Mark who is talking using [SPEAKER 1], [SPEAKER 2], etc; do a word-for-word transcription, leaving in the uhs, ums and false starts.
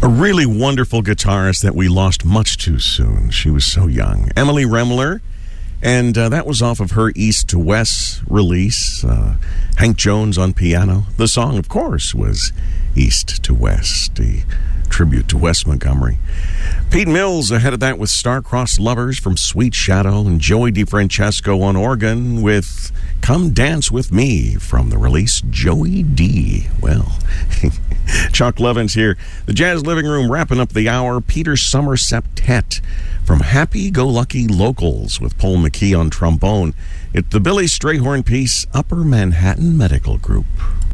[SPEAKER 1] A really wonderful guitarist that we lost much too soon. She was so young. Emily Remler. And uh, that was off of her East to West release. Uh, Hank Jones on piano. The song, of course, was East to West, a tribute to Wes Montgomery. Pete Mills ahead of that with Star-Crossed Lovers from Sweet Shadow, and Joey DeFrancesco on organ with Come Dance With Me from the release Joey D. Well, Chuck Levins here. The Jazz Living Room wrapping up the hour. Peter Summer Septet from Happy Go Lucky Locals with Paul McKee on trombone. It's the Billy Strayhorn piece, Upper Manhattan Medical Group.